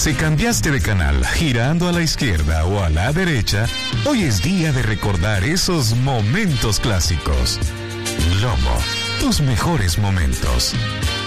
Si cambiaste de canal girando a la izquierda o a la derecha, hoy es día de recordar esos momentos clásicos. Lomo, tus mejores momentos.